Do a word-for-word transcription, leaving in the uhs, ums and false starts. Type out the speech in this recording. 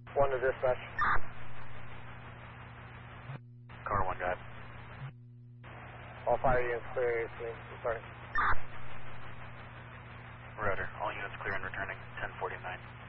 One to dispatch. Car one, guide. All fire units clear, scene. Sorry. Rotor, all units clear and returning, ten forty-nine.